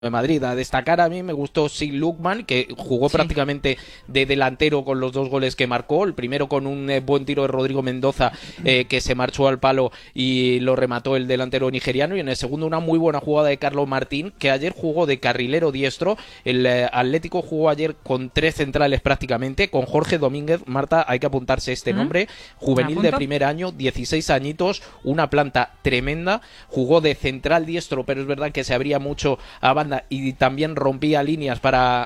de Madrid. A destacar, a mí me gustó Sil Lukman, que jugó prácticamente de delantero con los dos goles que marcó. El primero con un buen tiro de Rodrigo Mendoza, que se marchó al palo y lo remató el delantero nigeriano. Y en el segundo, una muy buena jugada de Carlos Martín, que ayer jugó de carrilero diestro. El Atlético jugó ayer con 3 centrales prácticamente, con Jorge Domínguez. Marta, hay que apuntarse este nombre, juvenil de primer año, 16 añitos, una planta tremenda. Jugó de central diestro, pero es verdad que se abría mucho a banda y también rompía líneas para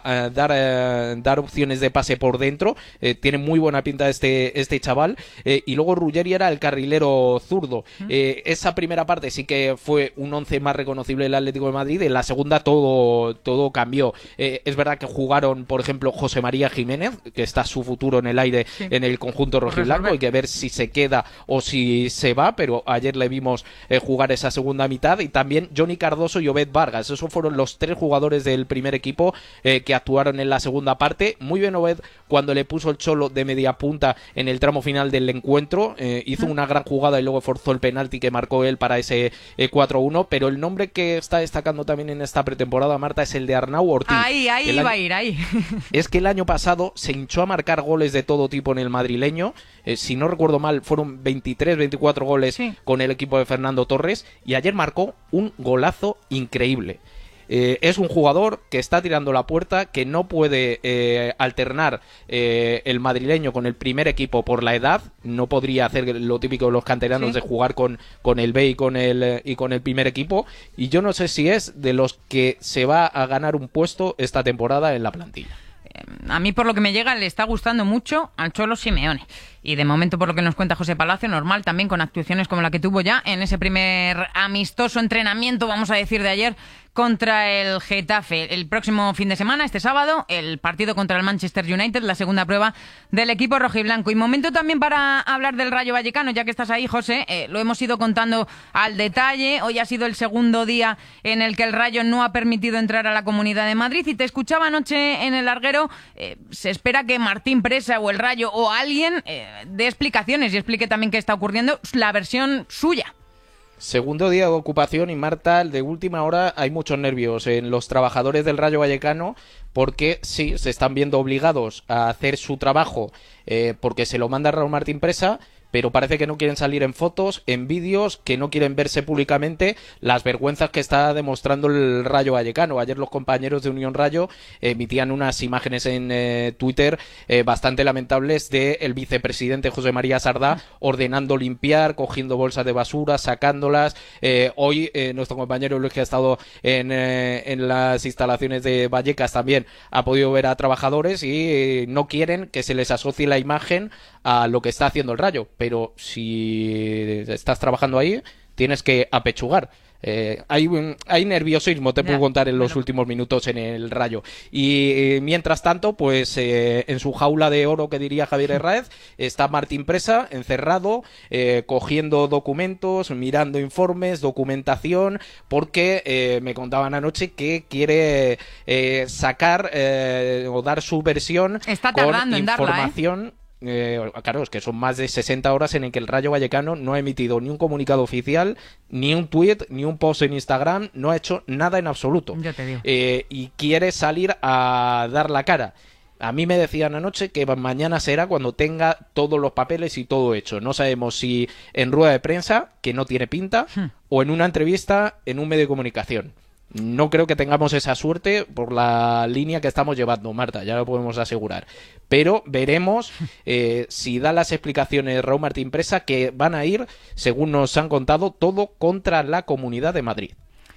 dar opciones de pase por dentro. Tiene muy buena pinta este chaval. Y luego Ruggeri era el carrilero zurdo. Esa primera parte sí que fue un 11 más reconocible del Atlético de Madrid. En la segunda todo cambió. Es verdad que jugaron, por ejemplo, José María Jiménez, que está su futuro en el aire en el conjunto rojiblanco. Hay que ver si se queda o si se va, pero ayer le vimos jugar esa segunda mitad. Y también Johnny Cardoso y Obed Vargas. Esos fueron los 3 jugadores del primer equipo que actuaron en la segunda parte. Muy bien Obed cuando le puso el cholo de media punta en el tramo final del encuentro. Hizo una gran jugada y luego forzó el penalti que marcó él para ese 4-1. Pero el nombre que está destacando también en esta pretemporada, Marta, es el de Arnau Ortiz. Ahí iba a ir, ahí. Es que el año pasado se hinchó a marcar goles de todo tipo en el madrileño. Si no recuerdo mal, fueron 23, 24 goles con el equipo de Fernando Torres. Y ayer marcó un golazo increíble. Es un jugador que está tirando la puerta, que no puede alternar el madrileño con el primer equipo por la edad. No podría hacer lo típico de los canteranos de jugar con el B y con el primer equipo. Y yo no sé si es de los que se va a ganar un puesto esta temporada en la plantilla. A mí, por lo que me llega, le está gustando mucho al Cholo Simeone. Y de momento, por lo que nos cuenta José Palacio, normal también con actuaciones como la que tuvo ya en ese primer amistoso entrenamiento, vamos a decir, de ayer contra el Getafe. El próximo fin de semana, este sábado, el partido contra el Manchester United, la segunda prueba del equipo rojiblanco. Y momento también para hablar del Rayo Vallecano, ya que estás ahí, José. Lo hemos ido contando al detalle. Hoy ha sido el segundo día en el que el Rayo no ha permitido entrar a la Comunidad de Madrid. Y te escuchaba anoche en el larguero. Se espera que Martín Presa o el Rayo o alguien dé explicaciones y explique también qué está ocurriendo, la versión suya. Segundo día de ocupación y, Marta, de última hora hay muchos nervios en los trabajadores del Rayo Vallecano porque sí, se están viendo obligados a hacer su trabajo porque se lo manda Raúl Martín Presa, pero parece que no quieren salir en fotos, en vídeos, que no quieren verse públicamente las vergüenzas que está demostrando el Rayo Vallecano. Ayer los compañeros de Unión Rayo emitían unas imágenes en Twitter bastante lamentables del vicepresidente José María Sardá ordenando limpiar, cogiendo bolsas de basura, sacándolas. Hoy nuestro compañero Luis, que ha estado en las instalaciones de Vallecas, también ha podido ver a trabajadores y no quieren que se les asocie la imagen a lo que está haciendo el Rayo, pero si estás trabajando ahí tienes que apechugar. Hay nerviosismo, te puedo contar, en los últimos minutos en el Rayo. Y mientras tanto, pues en su jaula de oro, que diría Javier Herráez, está Martín Presa encerrado, cogiendo documentos, mirando informes, documentación, porque me contaban anoche que quiere sacar o dar su versión está con en información. Darla, Claro, es que son más de 60 horas en el que el Rayo Vallecano no ha emitido ni un comunicado oficial, ni un tuit, ni un post en Instagram, no ha hecho nada en absoluto. Yo te digo. Y quiere salir a dar la cara. A mí me decían anoche que mañana será cuando tenga todos los papeles y todo hecho. No sabemos si en rueda de prensa, que no tiene pinta, o en una entrevista en un medio de comunicación. No creo que tengamos esa suerte por la línea que estamos llevando, Marta, ya lo podemos asegurar. Pero veremos si da las explicaciones Raúl Martín Presa, que van a ir, según nos han contado, todo contra la Comunidad de Madrid.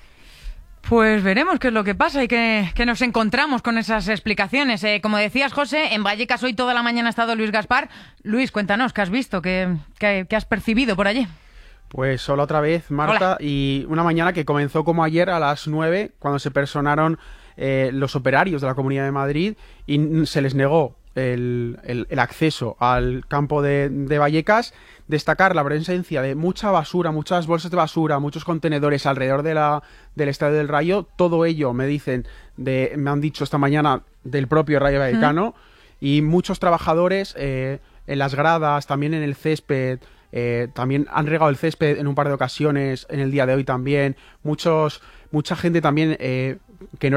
Pues veremos qué es lo que pasa y que nos encontramos con esas explicaciones. Como decías, José, en Vallecas hoy toda la mañana ha estado Luis Gaspar. Luis, cuéntanos, ¿qué has visto? ¿Qué has percibido por allí? Pues hola otra vez, Marta. Hola. Y una mañana que comenzó como ayer a las 9, cuando se personaron los operarios de la Comunidad de Madrid y se les negó el acceso al campo de Vallecas. Destacar la presencia de mucha basura, muchas bolsas de basura, muchos contenedores alrededor del Estadio del Rayo. Todo ello, me han dicho esta mañana, del propio Rayo Vallecano. Y muchos trabajadores en las gradas, también en el césped. También han regado el césped en un par de ocasiones en el día de hoy también. Mucha gente también que no